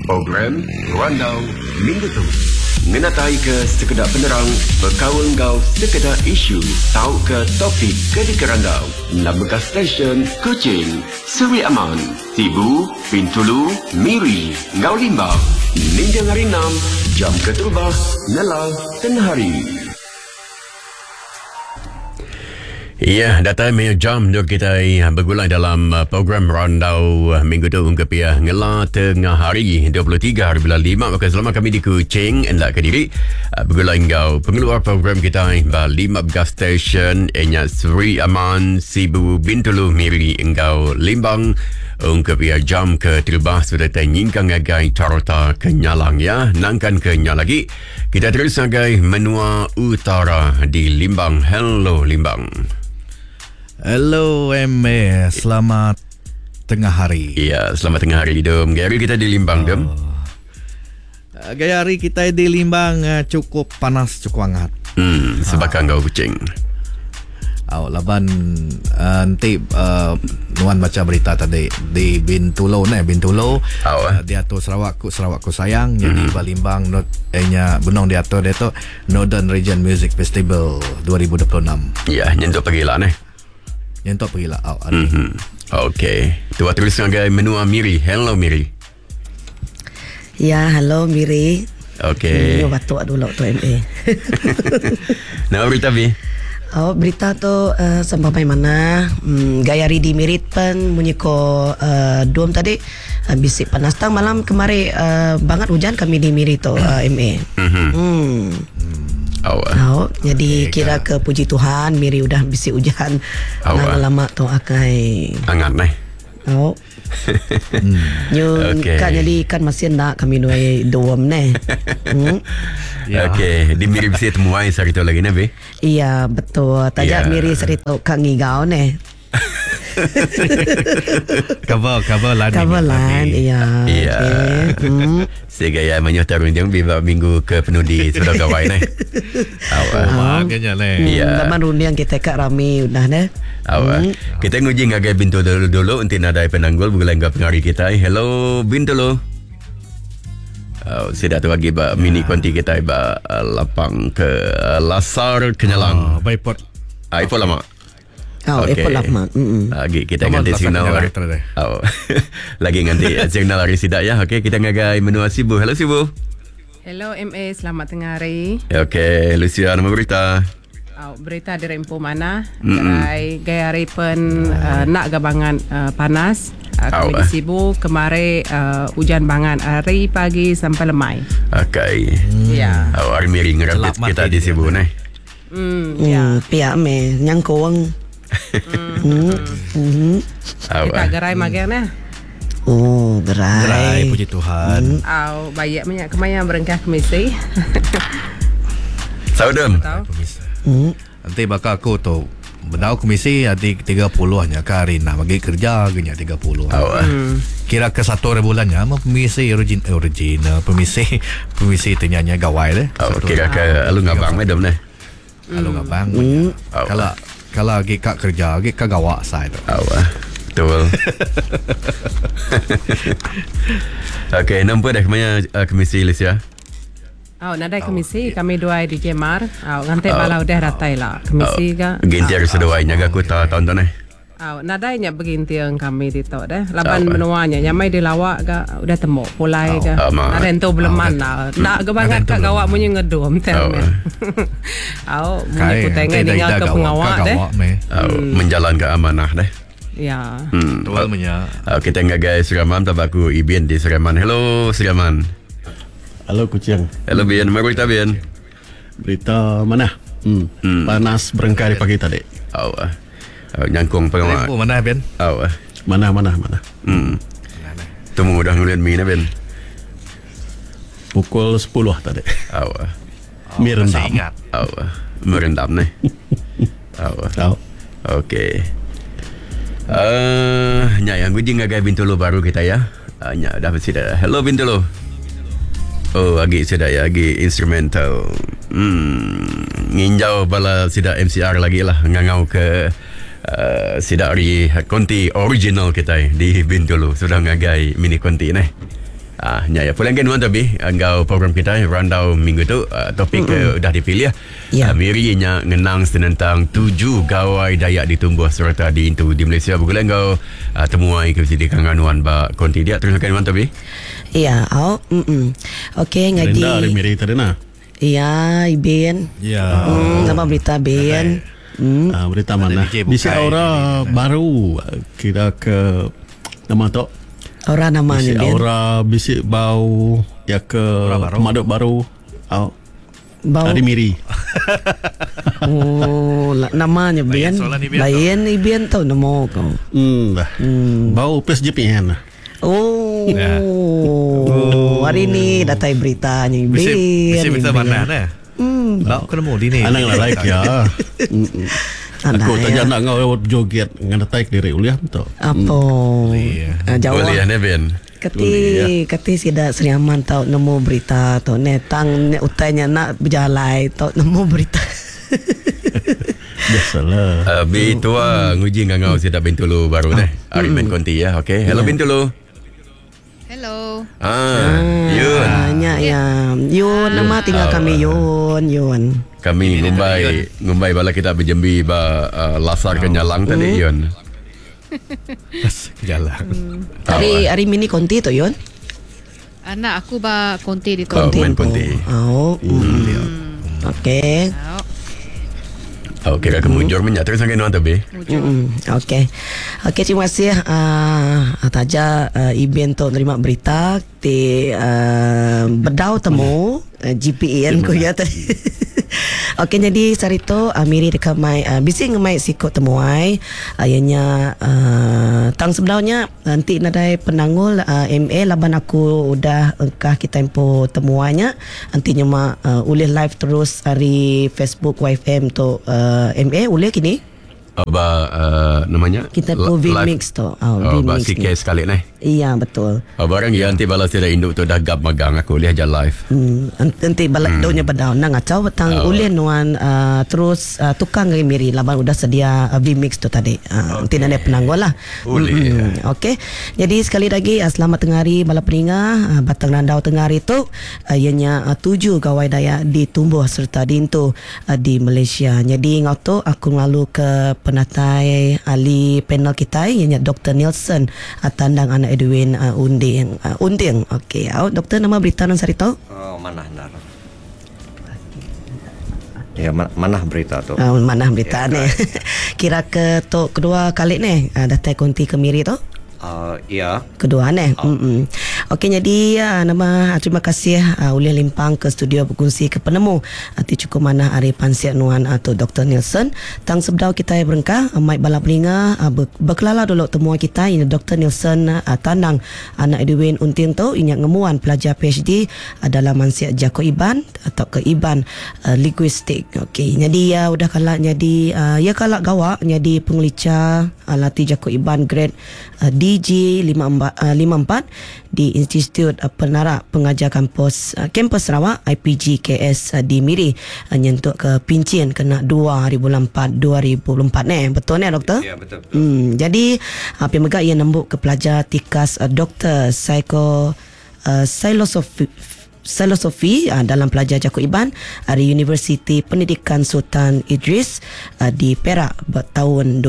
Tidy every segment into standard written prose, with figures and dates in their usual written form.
Program Rundown Minggu tu. Menatai ke sekedar penerang, berkawan kau sekedar isu, tahu ke topik ketika randau. Nama stesen Kuching, Seri Aman, Sibu, Bintulu, Miri, Ngau Limbang. Ninja hari 6, jam keturubah, Nelal, Tengah Hari. Ya, datang jam untuk kita bergulai dalam program Randau minggu tu ke pihak Ngela Tengah Hari 23 hari bulan 5. Maka selama kami di Kuching hendak ke diri bergulai engkau pengeluar program kita 5 gas station Enya Seri Aman, Sibu, Bintulu, Miri, engkau Limbang. Ke pihak jam ke terbah sudah tanyingkan ngagai Tarota ke Nyalang ya. Nangkan ke Nyalang lagi. Kita terus ngagai Menua Utara di Limbang. Hello Limbang. Hello MA, selamat tengah hari. Ya, selamat tengah hari Dom. Gaya hari kita di Limbang Dom. Gaya hari kita di Limbang cukup panas, cukup hangat. Sebabkan kau Kuching. Laban nanti Nuan baca berita tadi di Bintulu dia tu Sarawakku sayang. Jadi Balimbang Bunong dia tu Northern Region Music Festival 2026. Ya, nyentuh pergi lah Nyentuh pergi lah Okey. Tuan terus ngagai Menua Miri. Hello Miri. Ya, hello Miri. Okey. Batuk dulu tu MA. Nah, berita bi. Berita tu sampai mana? Gaya di Mirit pun bunyi ko dom tadi bisik panas tang malam kemarin banget hujan kami di Mirit tu MA. Jadi kira ke puji Tuhan Miri udah bisik hujan. Lama tu akai. Hangat nih. Kan jadi kan masih nak kami nuai dom nih. Okey, di Miri bisa temuai cerita lagi nabi. Iya betul. Tajak Miri cerita kang ngigau nih. Cover lan iya. Segaya menyuh tarun jang biba minggu ke penuh di sudah gawai nih. Makanya nih. Teman rundiang kita kak rame udah nih. Kita nguji ngagai Bintu dulu untuk nadai penanggul bukan pengari kita. Hello Bintulu. Sudah tu lagi mini konti kita lapang ke Lasar Kenyalang. Baipot. Ipot lama. Okay. Lagi kita ganti signal. Lagi ganti signal hari sidak ya. Okey, kita ngagai Menua Sibu. Hello Sibu. Hello MA, selamat tengah hari. Okey, Lucia nama berita. Berita dari Empu mana? Gaya hari pun nak gabangan panas. Kami di Sibu kemarin hujan banget hari pagi sampai lemai. Okey. Ya. Hari miring rapid kita di Sibu nih. Pihak me nyangkong. Kita gerai magana. Gerai. Puji Tuhan. Banyak minyak kemaya berengkah komisi. Saudem. Nanti bakal aku tu bendau komisi ada 30 hanya hari nak bagi kerja genya 30. Kira ke 1 bulannya pemisi original pemisi ternyanya gawai deh. Kira ke lu ngabang medom nih. Kalau ngabang. Kalau lagi kak kerja lagi kak gawak saya tu. Betul. Okey, nampak dah kemana komisi Lucia? Nadai komisi kami dua di Jemar. Ngantai malah udah ratai lah komisi ka. Ginti harus doai nyaga ku tahun-tahun nih. Nadainya beginti yang kami di tu deh. Laban menuanya nyamai di lawak ka udah temu pulai ka. Ada ento belum mana. Nak kebangat ka gawak munyi ngedom termen. Munyi ku tengah tinggal ke pengawak deh. Menjalan ke amanah deh. Ya. Betul punya. Kita ngagai Seraman tabaku Ibian di Seraman. Hello Seraman. Halo Kuching. Hello Bian, mana berita Bian? Berita mana? Panas berengkari pagi tadi. Nyangkung pengawak. Mana Ben? Mana. Temu udah ngulian mina Ben. Pukul 10 tadi. Merendam. Merendam nih. Okey. Yang gue ngagai Bintulu baru kita ya. Dah mesti dah. Hello Bintulu. Agi sudah ya, agi instrumental. Nginjau bala sidak MCR lagi lah ngangau ke sidak dari konti original kita di Bintulu sudah ngagai mini konti nih. Ya, pelanggan Wan Tabi, engkau program kita Randau minggu tu topik dah dipilih. Ya. Miri nya ngenang tentang 7 gawai Dayak ditumbuh serta di Malaysia. Bukan engkau temuai ke sini kangan Wan ba konti dia teruskan Wan Tabi. Ya, okey ngaji. Rendah dari Miri tadi nah. Ya, Iben. Ya. Nama berita Ben. Berita mana? DJ Bisa bukai. aura baru kira ke nama tu. Orang namanya Bisik Ben. aura bisik bau ya ke pemaduk baru. Bau. Dari Miri. Namanya Ben. soalan Iben Lain Iben tahu nama kau. Bau PSJPN. Hari ni datai beritanya Iben. Bisa berita mana nah? Tak kena mau di ni. Anak lah like ya. Aku tanya nak ngau joget dengan taik diri uliah betul. Apa? Jawab. Boleh ya Ben. Kati sida seriaman tau nemu berita tu netang utanya nak berjalai tau nemu berita. Biasalah. Tua nguji ngangau sidak Bintulu baru deh. Arimen konti ya. Okey. Hello Bintulu. Hello. Yun. Ya. Yun nama tinggal kami Yun. Kami ngumbai bala kita berjembi ba lasar kenyalang tadi Yun. Jalan. Hari mini konti tu Yun. Anak aku ba konti di Oh, konti. main konti. Okey. Okey, kak kemunjur minyak terus angin Wan Tabi. Okey. Terima kasih Taja Iben tu terima berita di bedau temu GPN ko ya tadi. Okey, jadi sarito Miri dekat mai bising mai sikot temuai ayanya tang sebenarnya nanti nadai penangul MA laban aku udah engkah kita tempo temuanya nantinya ulih live terus hari Facebook YFM tu MA ulih kini namanya kita movie mix tu remix sikit sekali nih. Iya betul. Barang ya nanti balas tidak induk tu dah gap magang aku lihat je live. Nanti balik daunnya pada nang acau tang ulih nuan terus tukang ngai Miri laban udah sedia V-mix tu tadi. Nanti nanda penanggul lah. Okey. Jadi sekali lagi selamat tengah hari bala peringa Batang Randau tengah hari tu ianya 7 gawai Dayak ditumbuh serta dintu di Malaysia. Jadi ngau tu aku lalu ke penatai ahli panel kita ianya Dr. Nielsen tandang anak Edwin Unding. Okey, doktor nama berita nan sarito? Manah nar. Ya manah berita tu. Manah berita ni. Kira ke tu kedua kali ni datai konti ke Miri tu? Ya. Kedua ni. Okey, jadi nama terima kasih Ulih Limpang ke studio berkongsi ke penemu ti cukup mana Ari Pansiak Nuan atau Dr. Nielsen tang sebdau kita berengkah mai bala pelinga berkelala dulu temuan kita ini Dr. Nielsen tandang anak Edwin Unting tu inyak ngemuan pelajar PhD dalam mansiak Jako Iban atau ke Iban linguistik. Okey, jadi udah kalak jadi ya kalak gawak jadi pengelicah latih Jako Iban grade DG 54 di Institut Penara Pengajar Kampus Sarawak IPG KS di Miri nyentuk ke pincin kena 2004 ni betul ni doktor? Ya betul. Jadi pemegak ia nembuk ke pelajar tikas doktor Filosofi dalam pelajar Jako Iban dari Universiti Pendidikan Sultan Idris di Perak tahun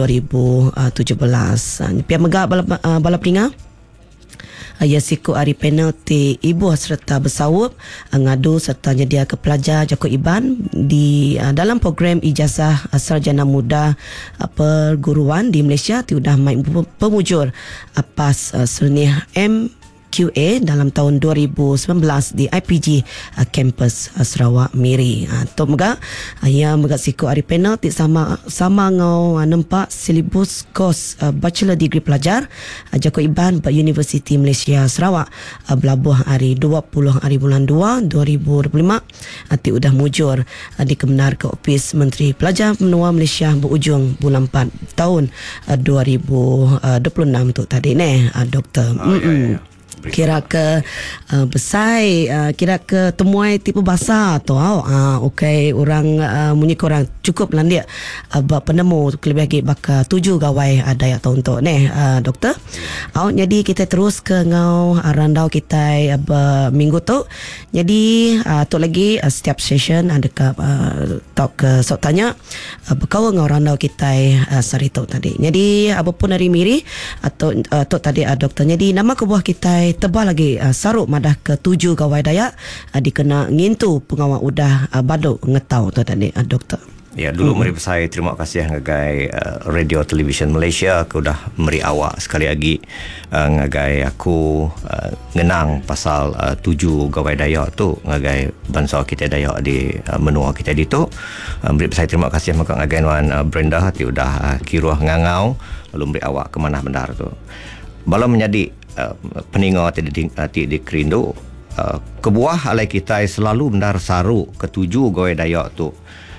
2017. Pihak megak bala peringa ia siku hari penalti ibu serta bersawub ngadu serta nyedia ke pelajar Jako Iban di dalam program ijazah sarjana muda perguruan di Malaysia tiudah mai pemujur PAS Sernih QA dalam tahun 2019 di IPG kampus Sarawak Miri. Tok megak ia megak siku hari panel ti sama ngau nampak silibus kos bachelor degree pelajar Jako Iban Universiti Malaysia Sarawak belabuh hari 20 hari bulan 2 2025 ti udah mujur di kebenar ke Opis Menteri Pelajar Menua Malaysia berujung bulan 4 tahun 2026 tu tadi ni doktor. Kira ke besai, kira ke temuai tipu basah tu. Okey, orang munyi korang cukup lah dia penemu lebih lagi baka 7 gawai Dayak tu untuk ni doktor. Jadi kita terus ke ngau randau kita minggu tu. Jadi tu lagi setiap session ada ke talk ke sok tanya berkawan ngau randau kita sari tu tadi. Jadi apa pun dari miri atau tu tadi doktor. Jadi nama kebuah kita tebal lagi saruk madah ke 7 gawai Dayak dikena ngintu pengawal udah baduk ngetau tu tadi doktor. Ya, dulu mari saya terima kasih ngagai Radio Television Malaysia aku dah meri awak sekali lagi ngagai aku ngenang pasal 7 gawai Dayak tu ngagai bangsa kita Dayak di menua kita di tu. Meri saya terima kasih maka ngagai Wan Brenda ti udah kiruah ngangau lalu meri awak ke mana benar tu. Balam menjadi peninga ti di Kerindu kebuah alai kita selalu benar saru ke 7 gawai Dayak tu.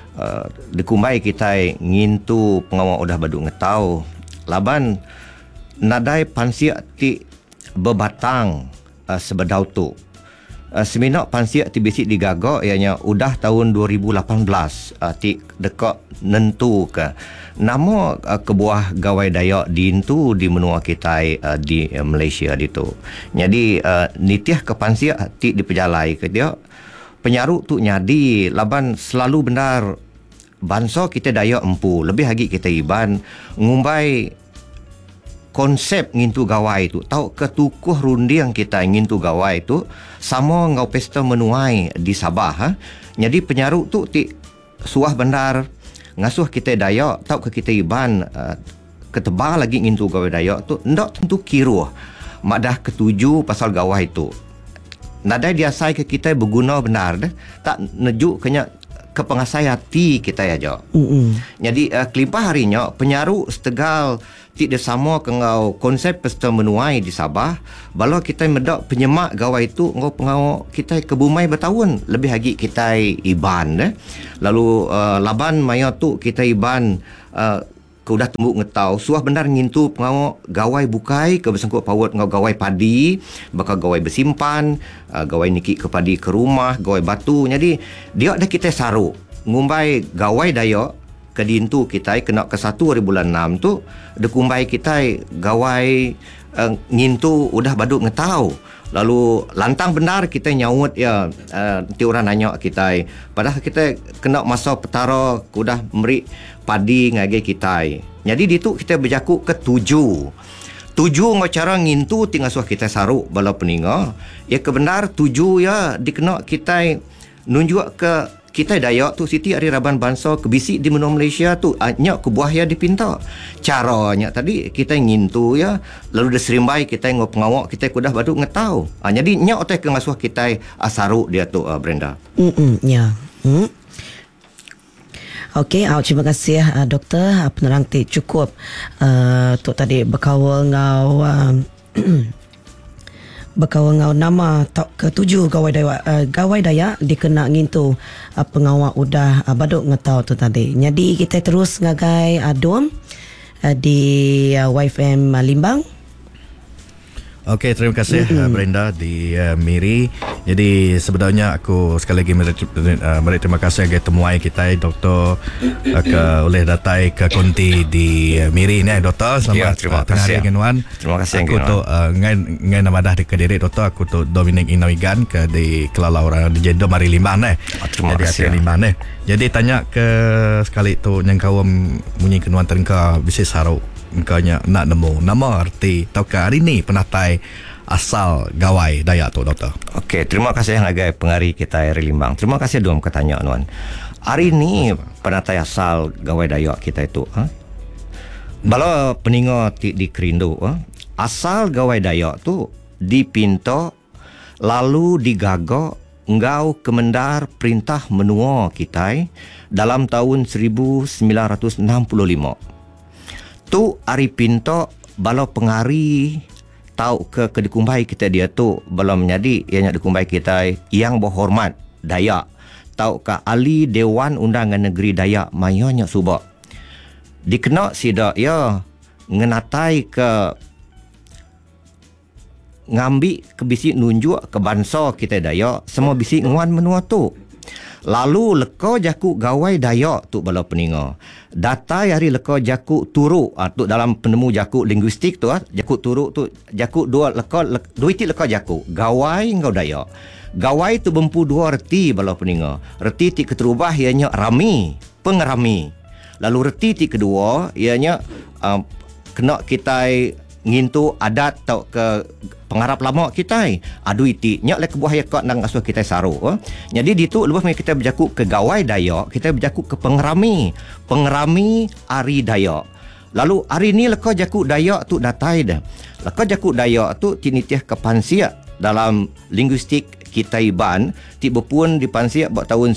Dikumbai kita ngintu pengawal udah baduk ngetau laban nadai pansiak ti bebatang sebedau tu seminak pansiak ti bisik digagak ianya udah tahun 2018 ti dekat nentu ke nama kebuah gawai Dayak dintu di menua kita di Malaysia ditu. Jadi nitiah ke pansiak ti dipejalai ke dia penyaru tu nyadi laban selalu benar bangsa kita Dayak empu lebih lagi kita Iban ngumbai konsep ngintu gawai tu tahu ketukuh runding kita ngintu gawai tu sama ngau pesta menuai di Sabah jadi penyaru tu ti suah benar ngasuh kita Dayak tahu ke kita Iban ketebal lagi ngintu gawai Dayak tu ndak tentu kiruh madah ketujuh pasal gawai tu nadai dia sai ke kita berguna benar dah tak nejuk kena ke pengasai hati kita aja. Jadi kelimpah harinya penyaru setegal tidak sama ke ngau konsep pesta menuai di Sabah balau kita medak penyemak gawai itu ngau pengau kita ke bumai bertahun lebih lagi kita Iban lalu laban maya tu kita Iban kau dah tembuk ngetau suah benar ngintu pengawal gawai bukai ke bersangkut pawat ngau gawai padi bakal gawai bersimpan gawai niki ke padi ke rumah gawai batu jadi dia dah kita saru ngumbai gawai Dayak ke dintu kita kena ke 1 hari bulan 6 tu dekumbai kita gawai ngintu udah baduk ngetau lalu lantang benar kita nyawut ya nanti orang nanya kita padahal kita kena masa petara udah meri padi ngagai kita jadi ditu kita berjakuk ke 7 ngau cara ngintu tinggal suah kita saruk bala peninga ya kebenar 7 ya dikena kita nunjuk ke kita Dayak tu siti hari Raban bangsa kebisik di menua Malaysia tu nyak ke buah ya dipinta caranya tadi kita ngintu ya lalu deserimbai kita ngau pengawak kita kudah baduk ngetau jadi nyak otai ke ngasuh kita asaruk dia tu Brenda ya Okey, terima kasih doktor penerang ti cukup tu tadi berkawal ngau berkawal ngau nama tak ke 7 gawai Dayak dikena ngintu pengawal udah baduk ngetau tu tadi. Jadi kita terus ngagai Dom di YFM Limbang. Okey, terima kasih Brenda di Miri. Jadi sebenarnya aku sekali lagi meri terima kasih kepada temuai kita Dr. oleh datai ke konti di Miri ni Dr. Selamat ya, terima kasih. Terima kasih aku tu ngai nama dah di Kediri Dr. Aku tu Dominic Inawigan ke di Kelala orang di Jeddah Mari Limbang ni. Terima kasih. Limbang ni. Jadi tanya ke sekali tu yang kau munyi kenuan terengka bisnis saruk engkaunya nak nemu nama arti tau ke hari ni penatai asal gawai Dayak tu doktor. Okey, terima kasih ngagai pengari kita Eri Limbang. Terima kasih Dom ketanya nuan. Hari ni penatai asal gawai Dayak kita itu bala peninga di Kerindu asal gawai Dayak tu dipinta lalu digagak ngau kemendar perintah menua kita dalam tahun 1965. Tu ari pinto balau pengari tahu ke dikumbai kita dia tu belum menjadi ianya dikumbai kita yang berhormat Dayak tahu ke ahli Dewan Undangan Negeri Dayak mayanya subak dikena sidak ya ngenatai ke ngambil ke bisi nunjuk ke bangsa kita Dayak semua bisi nguan menua tu. Lalu leka jaku gawai Dayak tu bala peninga. Data hari leka jaku turuk tu dalam penemu jaku linguistik tu jaku turuk tu jaku dua iti leka jaku. Gawai ngau Dayak. Gawai tu bempu dua reti bala peninga. Reti ti keterubah ianya rami, pengerami. Lalu reti ti kedua ianya kena kita ngintu adat tau ke pengarap lama kita adu iti nyak le kebuah yakak nang asuh kita saru jadi ditu lepas kita berjaku ke gawai Dayak kita berjaku ke pengerami ari Dayak. Lalu hari ni leka jaku Dayak tu datai dah leka jaku Dayak tu tinitiah ke pansia dalam linguistik kita Iban ti berpun di pansia buat tahun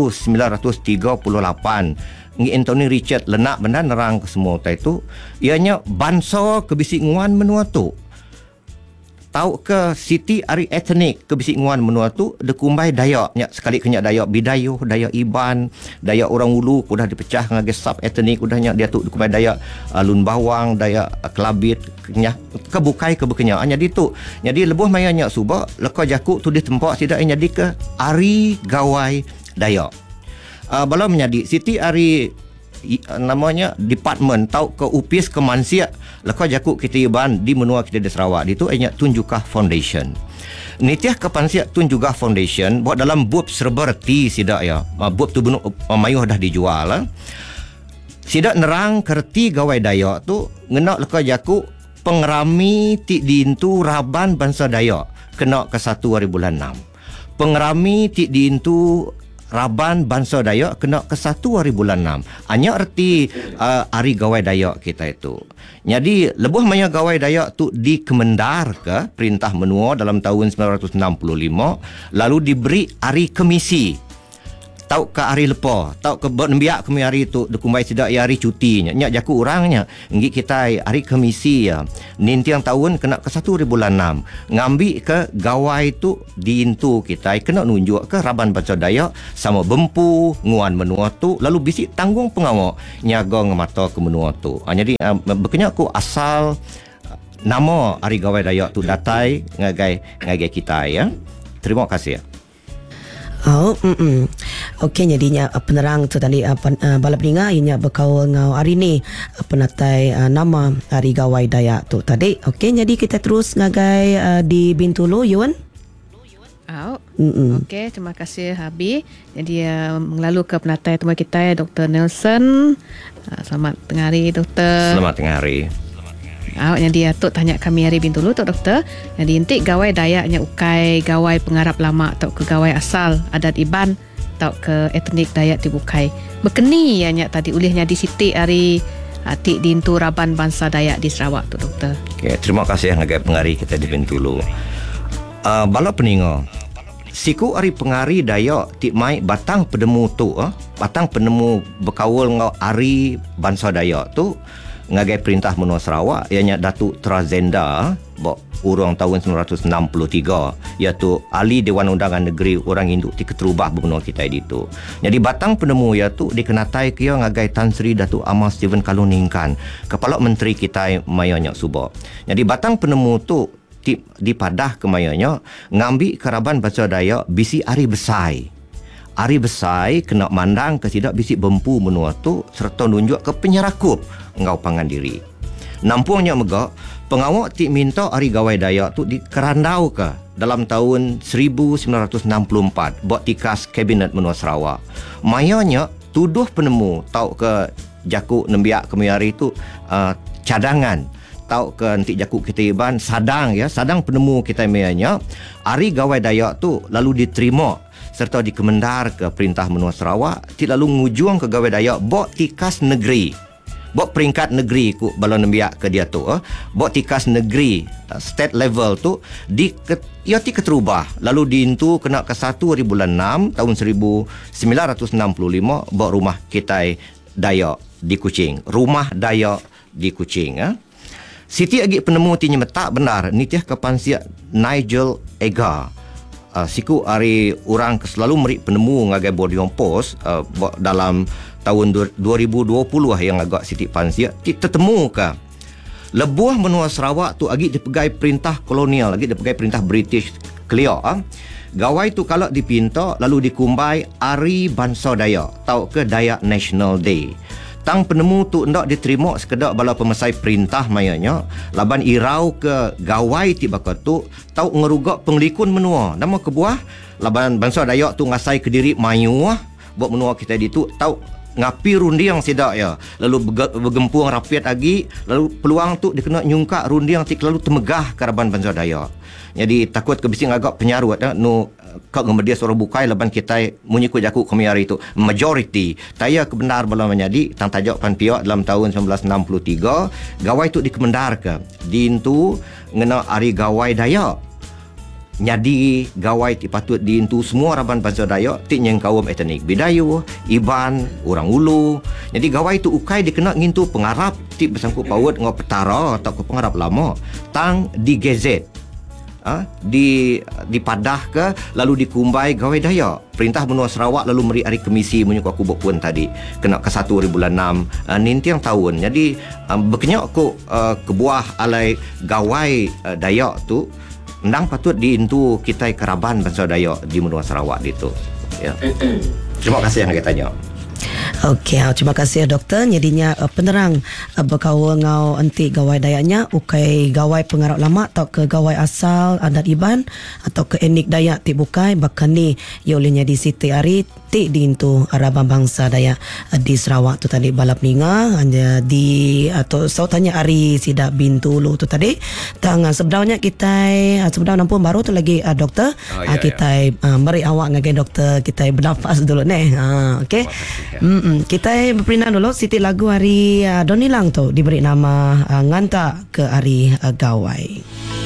1938 Anthony Richard lenak benda nerang ke semua itu ianya bangsa kebisik nguan menua tu tahu ke siti ari etnik kebisik nguan menua tu dekumbai Dayak nya sekali kenyak Dayak Bidayuh Dayak Iban Dayak orang Ulu udah dipecah ngage sub etnik udahnya dia tu dekumbai Dayak Lun Bawang Dayak Kelabit kenyak kebukai kebekenya jadi tu jadi lebuh mayanya suba leka jaku tu di tempat tidak jadi ke ari gawai Dayak. Bala menjadi siti ari namanya department tau ke upis ke mansia leka jaku kita Iban di menua kita di Sarawak itu anya Tunjukah Foundation. Nitiah ke pansia Tunjukah Foundation buat dalam bub serba reti sidak ya. Bub tu mayuh dah dijual sidak nerang kerti gawai Dayak tu ngenak leka jaku pengerami ti diintu Raban bangsa Dayak kena ke 1 hari bulan 6. Pengerami ti diintu Raban bangsa Dayak kena ke 1 hari bulan 6. Hanya erti hari gawai Dayak kita itu. Jadi lebuh maya gawai Dayak tu dikemendar ke perintah menua dalam tahun 1965 lalu diberi hari kemisi. Tau ke hari lepa, tau ke bernembiak kami hari tu dekumbai sidak hari cutinya. Nyak jaku orangnya ngi kita hari kemisi ya. Nintiang tahun kena ke 1 hari bulan 6. Ngambil ke gawai tu diintu kita kena nunjuk ke Raban bangsa Dayak sama bempu nguan menua tu lalu bisik tanggung pengawak nyaga ngemata ke menua tu. Jadi bekenya aku asal nama hari gawai Dayak tu datai ngagai kita ya. Terima kasih ya. Okey jadinya penerang tu tadi bala peninga ianya berkaul ngau hari ni penatai nama hari gawai Dayak tu tadi. Okey jadi kita terus ngagai di Bintulu Yuan. Okey terima kasih Habi. Jadi melalu ke penatai temu kita Dr. Nelson. Selamat tengah hari Doktor. Selamat tengah hari. Yang dia tu tanya kami hari Bintulu tu Doktor. Yang diintik gawai Dayaknya ukai gawai pengarap lama atau ke gawai asal adat Iban atau ke etnik Dayak dibukai. Berkeni yang tadi ulihnya di siti hari atik dintu Raban bangsa Dayak di Sarawak tu Doktor. Okay, terima kasih ngagai pengari kita di Bintulu. Bala peninga. Siku hari pengari Dayak tik mai batang penemu tu batang penemu berkawal ngau hari bangsa Dayak tu ngagai perintah menua Sarawak ianya Datuk Trazenda urang tahun 1963 iaitu ahli Dewan Undangan Negeri orang Induk ti keterubah benua kita itu. Jadi batang penemu iaitu dikenatai kia ngagai Tan Sri Datuk Amar Steven Kaluningkan kepala menteri kita mayanya suba. Jadi batang penemu tu dipadah ke mayanya ngambil keraban bangsa Dayak bisi ari besai. Ari besai kena mandang ke tidak bisi bempu menua tu serta nunjuk ke penyerakup ngau pangan diri. Nampungnya megak pengawak ti minta hari gawai Dayak tu dikerandau ke dalam tahun 1964 buat tikas kabinet menua Sarawak. Mayanya tuduh penemu tau ke jaku nembiak kemiari tu cadangan tau ke nanti jaku kita Iban sadang penemu kita mayanya hari gawai Dayak tu lalu diterima serta dikemendar ke perintah menua Sarawak lalu ngujung ke gawai Dayak bok tikas negeri bok peringkat negeri ku bala nembiak ke dia tu bok tikas negeri state level tu ia keterubah lalu diintu kena ke 1 hari bulan 6 tahun 1965 bok rumah kita Dayak di Kuching rumah Dayak di Kuching Siti agi penemu tinya metak benar nitiah kepansia Nigel Ega siku hari orang selalu meri penemu ngagai Bordeaux Post dalam tahun 2020 yang agak Siti pansia tertemu ke Lebuh menua Sarawak tu agi dipegai perintah kolonial, lagi dipegai perintah British clear. Gawai tu kalau dipinta lalu dikumbai Hari Bangsa Dayak, tau ke Dayak National Day. Tang penemu tu ndak diterima sekedar bala pemesai perintah mayanya, laban irau ke gawai ti bakal tu tau ngerugak penglikun menua. Nama kebuah laban bangsa Dayak tu ngasai ke diri mayu buat menua kita di tu tau ngapi rundiang sidak ya, lalu bergempuang rapiat lagi, lalu peluang tu dia kena nyungkak rundiang ti lalu temegah karaban bangsa Dayak. Jadi takut kebising agak penyarut kau ngemedia suara bukai laban kita menyikut jaku kemiari itu majority taya kebenar bala menjadi tang tajak pan piak dalam tahun 1963 gawai tu dikemendar ke din tu ngena hari gawai Dayak. Jadi gawai ti patut diintu semua raban bangsa Dayak ti nyeng kaum etnik Bidayu, Iban, orang Ulu. Jadi gawai tu ukai dikena ngintu pengarap ti bersangkut paut ngau petara atau ke pengarap lama tang digezet. Dipadah ke lalu dikumbai gawai Dayak. Perintah benua Sarawak lalu meri hari Kemisi menyuka kubuk pun tadi kena ke 1 bulan 6 nintiang tahun. Jadi berkenyak ko kebuah alai gawai Dayak tu ndang patut diintu kita keraban bangsa Dayak di benua Sarawak itu ya. Terima kasih yang kita tanya. Okey, terima kasih doktor. Jadinya penerang berkawa ngau anti gawai Dayaknya ukai gawai pengarap lama atau ke gawai asal adat Iban atau ke etnik Dayak ti bukai bahkan ni ia olehnya di Siti Ari ti diintu Araban bangsa Dayak di Sarawak tu tadi balap ninga hanya di atau sautannya Ari Sidak Bintulu tu tadi. Tang sebenarnya kita sebenarnya pun baru tu lagi doktor kita beri awak ngagai doktor kita bernafas dulu ni. Okey. Kita berperindah dulu Siti lagu hari Donilang tu diberi nama Nganta ke Hari Gawai.